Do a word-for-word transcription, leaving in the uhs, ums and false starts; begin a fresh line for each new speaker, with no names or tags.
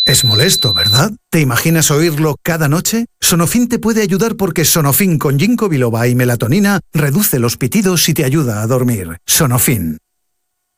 Es molesto, ¿verdad? ¿Te imaginas oírlo cada noche? Sonofin te puede ayudar porque Sonofin con ginkgo biloba y melatonina reduce los pitidos y te ayuda a dormir. Sonofin.